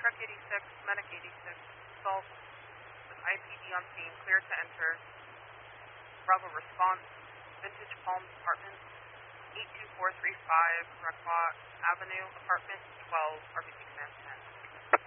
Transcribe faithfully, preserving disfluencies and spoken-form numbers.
Truck eighty-six, Medic eighty-six, Assault with I P D on scene, clear to enter. Bravo response, Vintage Palms Apartments, eight two four three five, Rockwalk Avenue, Apartment twelve, R B C Command ten.